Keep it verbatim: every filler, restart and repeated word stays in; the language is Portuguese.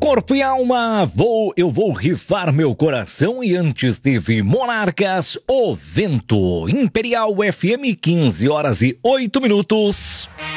Corpo e alma, vou, eu vou rifar meu coração e antes teve Monarcas, O Vento, Imperial F M, quinze horas e oito minutos.